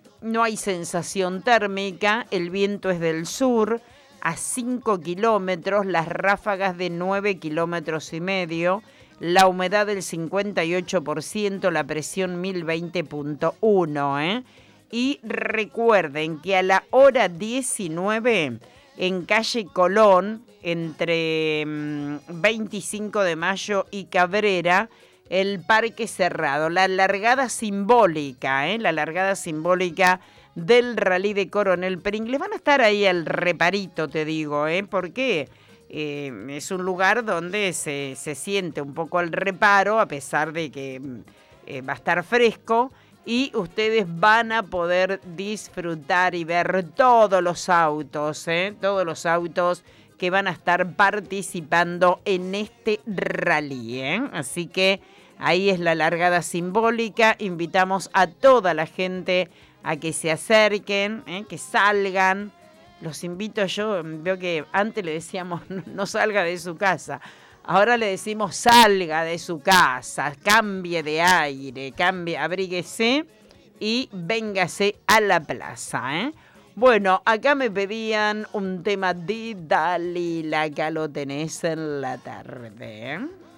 no hay sensación térmica, el viento es del sur, a 5 kilómetros, las ráfagas de 9 kilómetros y medio, la humedad del 58%, la presión 1020.1, ¿eh? Y recuerden que a la hora 19, en calle Colón, entre 25 de mayo y Cabrera, el parque cerrado, la largada simbólica, la largada simbólica del Rally de Coronel Pringles. Van a estar ahí al reparito, te digo, porque es un lugar donde se siente un poco al reparo, a pesar de que va a estar fresco, y ustedes van a poder disfrutar y ver todos los autos que van a estar participando en este rally, Así que ahí es la largada simbólica. Invitamos a toda la gente a que se acerquen, que salgan. Los invito, yo veo que antes le decíamos no salga de su casa. Ahora le decimos salga de su casa, cambie de aire, abríguese y véngase a la plaza, Bueno, acá me pedían un tema de Dalila, acá lo tenés en la tarde,